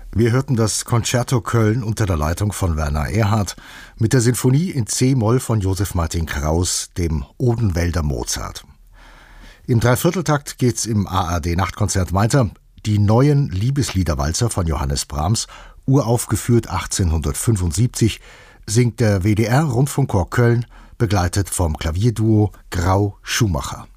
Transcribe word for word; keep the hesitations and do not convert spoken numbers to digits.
Wir hörten das Concerto Köln unter der Leitung von Werner Erhard mit der Sinfonie in C-Moll von Joseph Martin Kraus, dem Odenwälder Mozart. Im Dreivierteltakt geht's im A R D-Nachtkonzert weiter. Die neuen Liebesliederwalzer von Johannes Brahms, uraufgeführt achtzehnhundertfünfundsiebzig, singt der W D R-Rundfunkchor Köln, begleitet vom Klavierduo Grau-Schumacher.